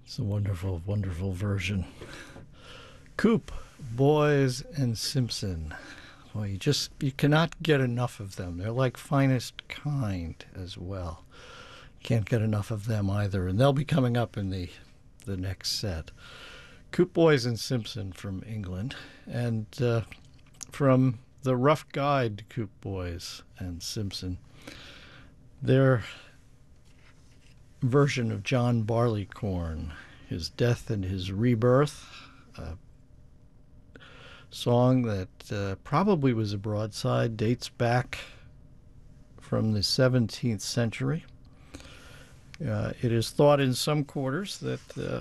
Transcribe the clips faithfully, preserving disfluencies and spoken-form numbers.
It's a wonderful, wonderful version. Coop, Boys, and Simpson. Well, you just you cannot get enough of them. They're like finest kind as well. Can't get enough of them either, and they'll be coming up in the the next set. Coop, Boys, and Simpson from England, and uh, from the Rough Guide to Coop, Boys, and Simpson, their version of John Barleycorn, his death and his rebirth, a song that uh, probably was a broadside, dates back from the seventeenth century. Uh, it is thought in some quarters that uh,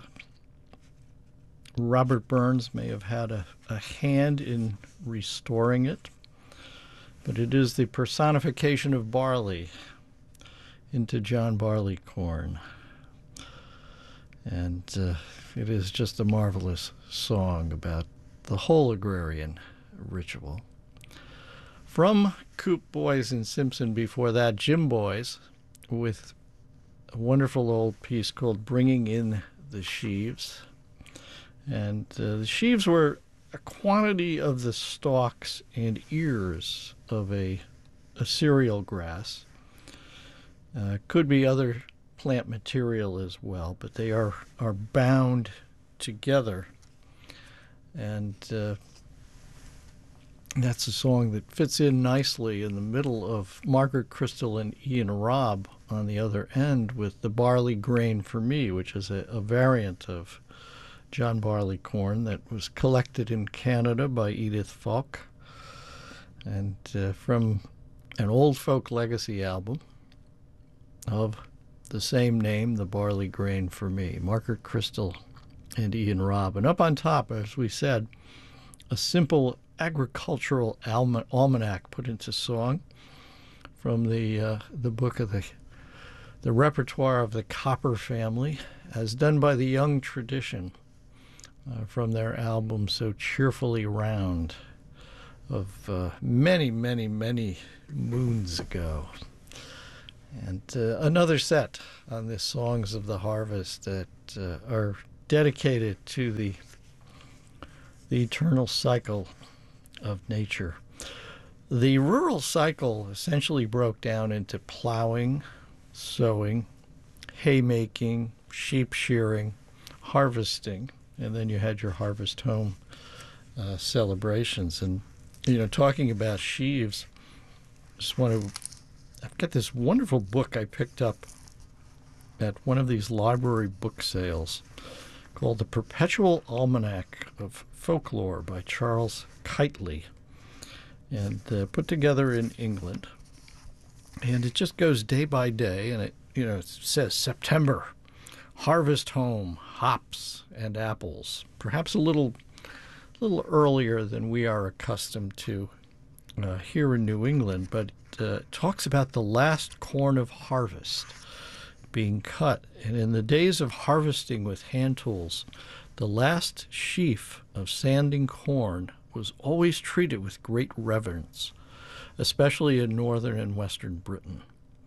Robert Burns may have had a, a hand in restoring it, but it is the personification of barley into John Barleycorn. And uh, it is just a marvelous song about the whole agrarian ritual. From Coop, Boys, and Simpson before that, Jim Boys with a wonderful old piece called Bringing in the Sheaves. And uh, the sheaves were a quantity of the stalks and ears of a, a cereal grass. Uh, could be other plant material as well, but they are, are bound together. And uh, that's a song that fits in nicely in the middle of Margaret Crystal and Ian Robb on the other end with The Barley Grain for Me, which is a, a variant of John Barleycorn that was collected in Canada by Edith Falk, and uh, from an old folk legacy album of the same name, The Barley Grain for Me, Margaret Crystal and Ian Robb. And up on top, as we said, a simple agricultural alma- almanac put into song from the uh, the book of the the repertoire of the Copper Family, as done by the Young Tradition, uh, from their album So Cheerfully Round of uh, many, many, many moons ago. And uh, another set on the Songs of the Harvest that uh, are dedicated to the the eternal cycle of nature. The rural cycle essentially broke down into plowing, sowing, haymaking, sheep shearing, harvesting, and then you had your harvest home uh, celebrations. And, you know, talking about sheaves, just want to, I've got this wonderful book I picked up at one of these library book sales called The Perpetual Almanac of Folklore by Charles Keightley, and uh, put together in England. And it just goes day by day, and it, you know, it says September, harvest home, hops and apples, perhaps a little, little earlier than we are accustomed to uh, here in New England, but uh, talks about the last corn of harvest being cut. And in the days of harvesting with hand tools, the last sheaf of sanding corn was always treated with great reverence, especially in northern and western Britain.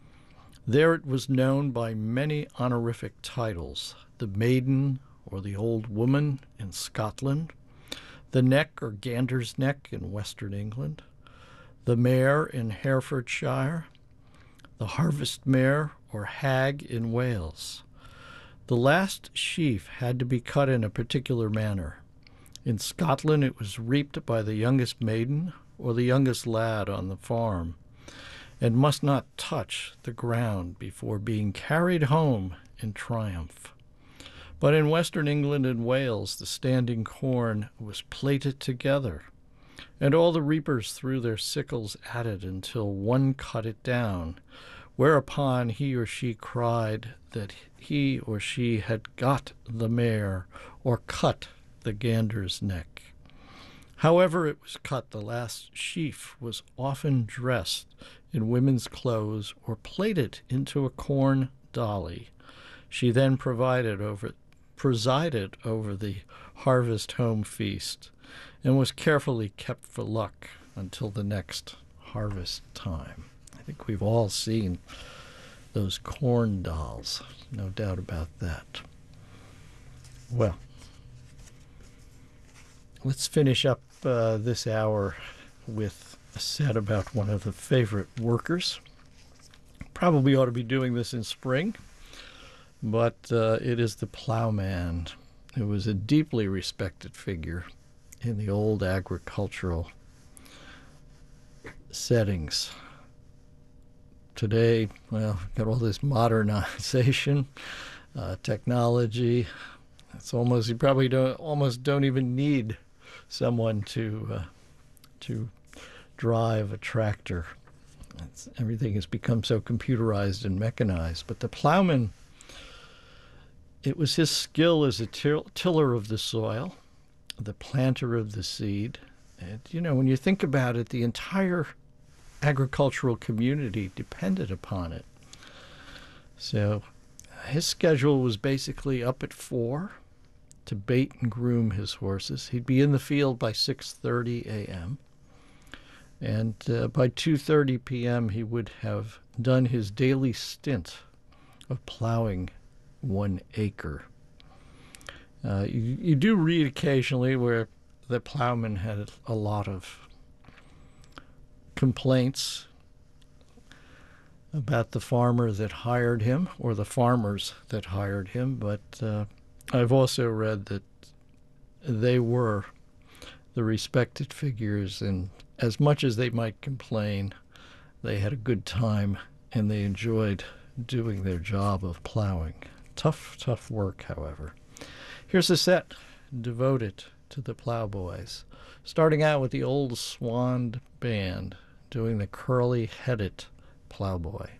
There it was known by many honorific titles: the maiden or the old woman in Scotland, the neck or gander's neck in western England, the mare in Herefordshire, the harvest mare or hag in Wales. The last sheaf had to be cut in a particular manner. In Scotland, it was reaped by the youngest maiden or the youngest lad on the farm, and must not touch the ground before being carried home in triumph. But in western England and Wales, the standing corn was plaited together, and all the reapers threw their sickles at it until one cut it down, whereupon he or she cried that he or she had got the mare or cut the gander's neck. However it was cut, the last sheaf was often dressed in women's clothes or plaited into a corn dolly. She then provided over, presided over the harvest home feast and was carefully kept for luck until the next harvest time. I think we've all seen those corn dolls, no doubt about that. Well, let's finish up uh, this hour with a set about one of the favorite workers. Probably ought to be doing this in spring, but uh, it is the plowman, who was a deeply respected figure in the old agricultural settings. Today, well, got all this modernization, uh, technology. It's almost, you probably don't almost don't even need someone to uh, to drive a tractor. It's, everything has become so computerized and mechanized. But the plowman, it was his skill as a till- tiller of the soil, the planter of the seed. And, you know, when you think about it, the entire agricultural community depended upon it. So his schedule was basically up at four to bait and groom his horses. He'd be in the field by six thirty a.m. And uh, by two thirty p.m. he would have done his daily stint of plowing one acre. Uh, you, you do read occasionally where the plowman had a lot of complaints about the farmer that hired him or the farmers that hired him, but uh, I've also read that they were the respected figures, and as much as they might complain, they had a good time and they enjoyed doing their job of plowing. Tough, tough work, however. Here's a set devoted to the plowboys, starting out with the Old Swan Band doing the Curly-Headed Plowboy.